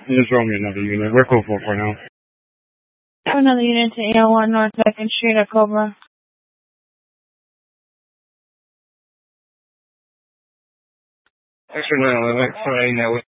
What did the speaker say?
Just roll me another unit. We're cool for now. Another unit to 801 North 2nd Street at Cobra. Extra 911, sorry, now